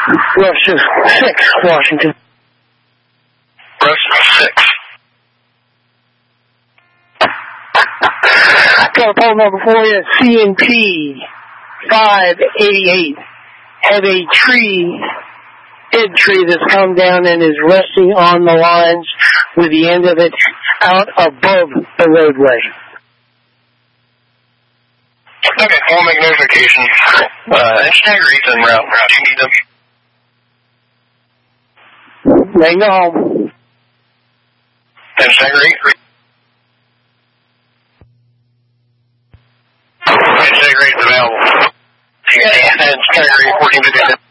Rush 6, Washington. Rush 6. Got a phone number for you, CNT 588. Have a dead tree that's come down and is resting on the lines with the end of it out above the roadway. Okay, we'll make notification. Stagger en route. Do you need them? They go home. And Stagger 8? And Stagger 8 is available. And Stagger 8 working together.